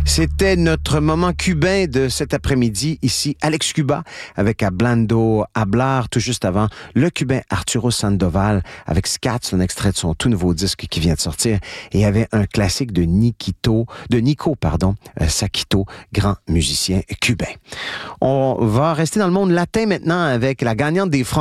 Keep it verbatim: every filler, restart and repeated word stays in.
C'était notre moment cubain de cet après-midi, ici, Alex Cuba, avec Hablando Hablar, tout juste avant, le cubain Arturo Sandoval, avec Scats, un extrait de son tout nouveau disque qui vient de sortir, et il y avait un classique de Nikito, de Nico, pardon, euh, Sakito, grand musicien cubain. On va rester dans le monde latin maintenant avec la gagnante des Francs